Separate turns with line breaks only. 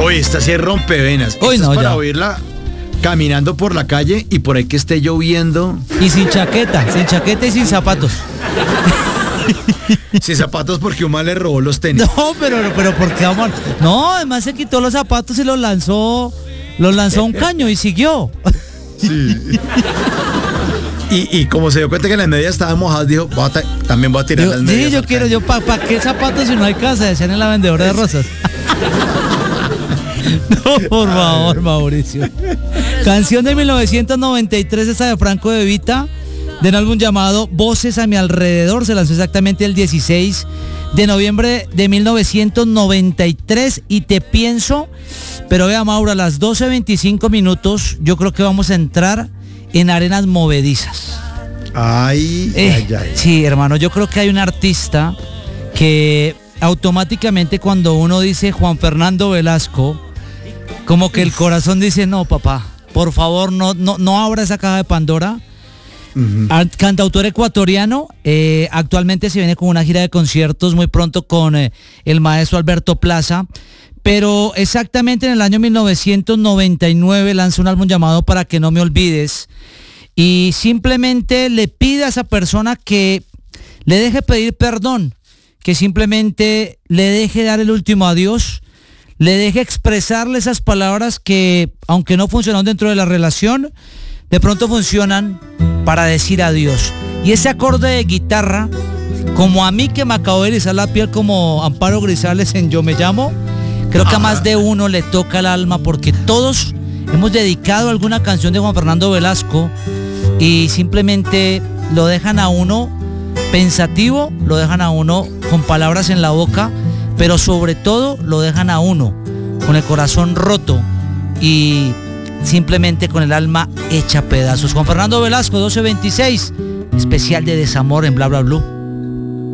Uy, esta sí es rompevenas.
Uy,
Esta
no,
es para
ya.
oírla caminando por la calle y por ahí que esté lloviendo.
Y sin chaqueta y sin zapatos.
Sin zapatos porque un mal le robó los tenis.
No, pero ¿por qué, amor? No, además se quitó los zapatos y los lanzó a un caño y siguió.
Sí. Y como se dio cuenta que las medias estaban mojadas, dijo, también voy a tirar las medias.
Sí, yo
al
quiero,
caño.
¿para qué zapatos si no hay casa? Decían en la vendedora de rosas. No, por favor, Mauricio. Canción de 1993, esa de Franco De Vita, de un álbum llamado Voces a mi alrededor. Se lanzó exactamente el 16 de noviembre de 1993. Y te pienso, pero vea, Mauro, a las 12:25 minutos, yo creo que vamos a entrar en arenas movedizas.
Ay.
Sí, hermano, yo creo que hay un artista que automáticamente cuando uno dice Juan Fernando Velasco, como que el corazón dice, no, papá, por favor, no abra esa caja de Pandora.
Uh-huh.
Cantautor ecuatoriano, actualmente se viene con una gira de conciertos muy pronto con el maestro Alberto Plaza, pero exactamente en el año 1999 lanzó un álbum llamado Para que no me olvides, y simplemente le pide a esa persona que le deje pedir perdón, que simplemente le deje dar el último adiós, le deje expresarle esas palabras que, aunque no funcionaron dentro de la relación, de pronto funcionan para decir adiós. Y ese acorde de guitarra, como a mí que me acabo de erizar la piel como Amparo Grisales en Yo Me Llamo, creo que a más de uno le toca el alma, porque todos hemos dedicado alguna canción de Juan Fernando Velasco y simplemente lo dejan a uno pensativo, lo dejan a uno con palabras en la boca, pero sobre todo lo dejan a uno con el corazón roto y simplemente con el alma hecha pedazos. Juan Fernando Velasco, 12:26, especial de desamor en Bla Bla Blue.